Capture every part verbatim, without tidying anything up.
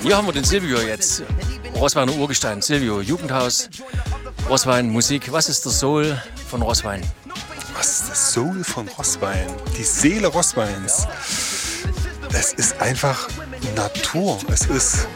Hier haben wir den Silvio jetzt. Roßweiner Urgestein. Silvio, Jugendhaus, Roßwein, Musik. Was ist der Soul von Roßwein? Was ist das Soul von Roßwein? Die Seele Roßweins. Es ist einfach Natur. Es ist,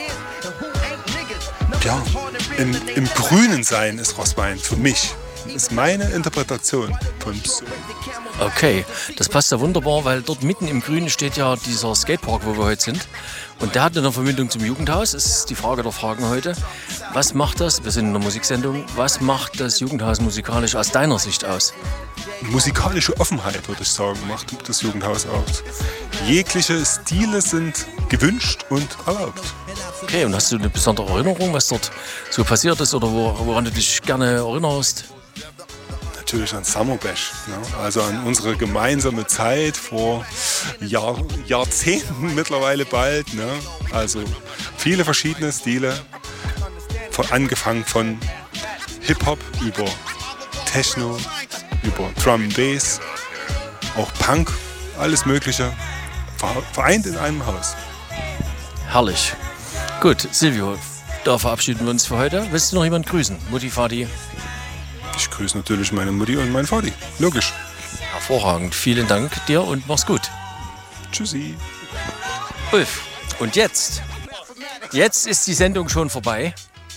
ja, im, im Grünen sein ist Roßwein für mich. Das ist meine Interpretation von Soul. Okay, das passt ja wunderbar, weil dort mitten im Grünen steht ja dieser Skatepark, wo wir heute sind. Und der hat eine Verbindung zum Jugendhaus. Das ist die Frage der Fragen heute. Was macht das, wir sind in einer Musiksendung, was macht das Jugendhaus musikalisch aus deiner Sicht aus? Musikalische Offenheit, würde ich sagen, macht das Jugendhaus aus. Jegliche Stile sind gewünscht und erlaubt. Okay, und hast du eine besondere Erinnerung, was dort so passiert ist oder woran du dich gerne erinnerst? Natürlich an Summer Bash, ne? Also an unsere gemeinsame Zeit vor Jahr, Jahrzehnten mittlerweile bald. Ne? Also viele verschiedene Stile, von, angefangen von Hip-Hop über Techno, über Drum and Bass, auch Punk, alles Mögliche, vereint in einem Haus. Herrlich. Gut, Silvio, da verabschieden wir uns für heute. Willst du noch jemanden grüßen? Mutti, Vati? Ich grüße natürlich meine Mutti und meinen Vati. Logisch. Hervorragend. Vielen Dank dir und mach's gut. Tschüssi. Ulf, und jetzt? Jetzt ist die Sendung schon vorbei.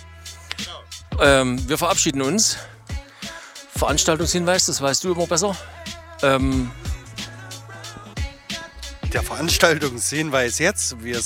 Ähm, wir verabschieden uns. Veranstaltungshinweis, das weißt du immer besser. Ähm, Der Veranstaltungshinweis jetzt. Wir